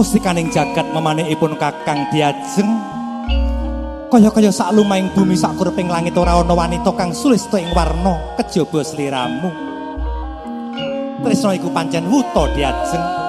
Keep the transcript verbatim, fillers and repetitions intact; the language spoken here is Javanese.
Mustikaning jagat memanihipun Kakang Diajeng kaya-kaya sak lumahing bumi sak kureping langit ora ana wanita kang sulista ing warna kejaba sliramu. Tresna iku pancen wuta Diajeng.